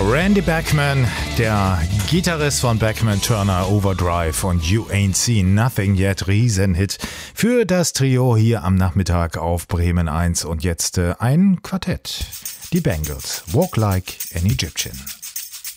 Randy Bachman, der Gitarrist von Bachman Turner Overdrive und You Ain't Seen Nothing Yet, Riesenhit für das Trio hier am Nachmittag auf Bremen 1 und jetzt ein Quartett. Die Bangles, Walk Like an Egyptian.